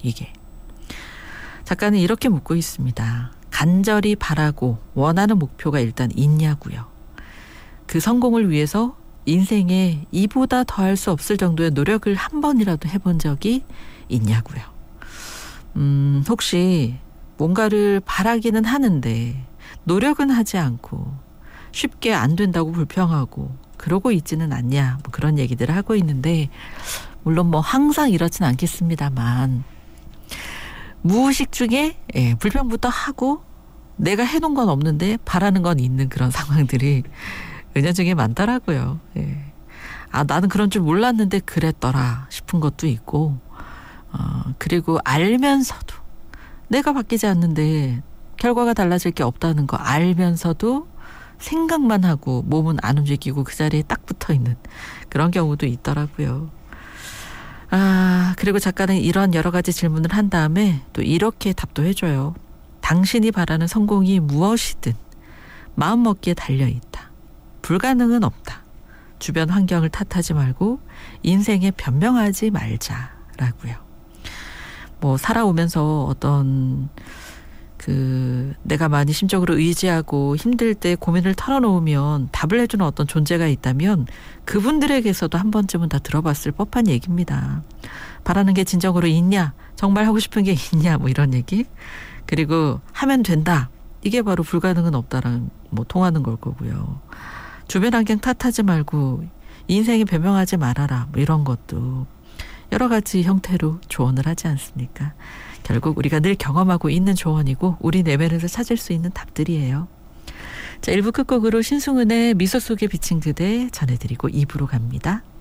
이게. 작가는 이렇게 묻고 있습니다. 간절히 바라고 원하는 목표가 일단 있냐고요. 그 성공을 위해서 인생에 이보다 더할 수 없을 정도의 노력을 한 번이라도 해본 적이 있냐고요. 혹시 뭔가를 바라기는 하는데 노력은 하지 않고 쉽게 안 된다고 불평하고 그러고 있지는 않냐, 뭐 그런 얘기들을 하고 있는데, 물론 뭐 항상 이렇진 않겠습니다만 무의식 중에 불평부터 하고 내가 해놓은 건 없는데 바라는 건 있는 그런 상황들이 은연중에 많더라고요. 나는 그런 줄 몰랐는데 그랬더라 싶은 것도 있고, 그리고 알면서도 내가 바뀌지 않는데 결과가 달라질 게 없다는 거 알면서도 생각만 하고 몸은 안 움직이고 그 자리에 딱 붙어있는 그런 경우도 있더라고요. 그리고 작가는 이런 여러 가지 질문을 한 다음에 또 이렇게 답도 해줘요. 당신이 바라는 성공이 무엇이든 마음먹기에 달려있다. 불가능은 없다. 주변 환경을 탓하지 말고 인생에 변명하지 말자라고요. 뭐 살아오면서 어떤 내가 많이 심적으로 의지하고 힘들 때 고민을 털어놓으면 답을 해주는 어떤 존재가 있다면 그분들에게서도 한 번쯤은 다 들어봤을 법한 얘기입니다. 바라는 게 진정으로 있냐? 정말 하고 싶은 게 있냐? 뭐 이런 얘기. 그리고 하면 된다. 이게 바로 불가능은 없다랑 뭐 통하는 걸 거고요. 주변 환경 탓하지 말고 인생에 변명하지 말아라. 뭐 이런 것도 여러 가지 형태로 조언을 하지 않습니까? 결국 우리가 늘 경험하고 있는 조언이고 우리 내면에서 찾을 수 있는 답들이에요. 자, 1부 끝곡으로 신승훈의 미소 속에 비친 그대 전해드리고 2부로 갑니다.